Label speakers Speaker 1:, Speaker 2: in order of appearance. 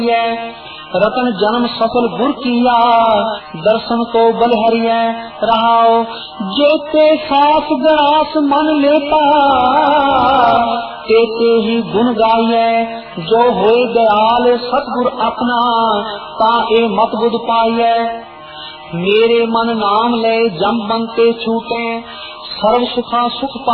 Speaker 1: रतन जन्म सफल गुर किया, दर्शन को बलहरिया रहाओ। जेते सास गरास मन लेता, तेते ही गुण गाइए। जो होए दयाल सतगुर अपना, ताए मत बुध पाइए। मेरे मन नाम ले जम बनते छूटे, सर्व सुखा सुख